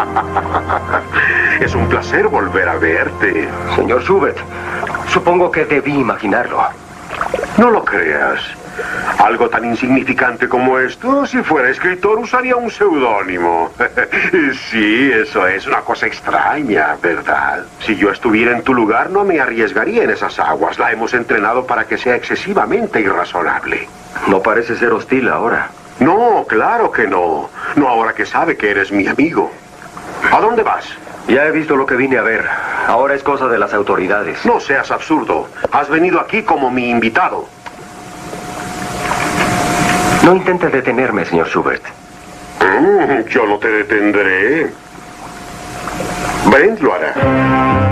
Es un placer volver a verte. Señor Schubert, supongo que debí imaginarlo. No lo creas. Algo tan insignificante como esto, si fuera escritor, usaría un seudónimo. Sí, eso es una cosa extraña, ¿verdad? Si yo estuviera en tu lugar, no me arriesgaría en esas aguas. La hemos entrenado para que sea excesivamente irrazonable. No parece ser hostil ahora. No, claro que no. No ahora que sabe que eres mi amigo. ¿A dónde vas? Ya he visto lo que vine a ver. Ahora es cosa de las autoridades. No seas absurdo. Has venido aquí como mi invitado. No intente detenerme, señor Schubert. Yo no te detendré. Brent lo hará.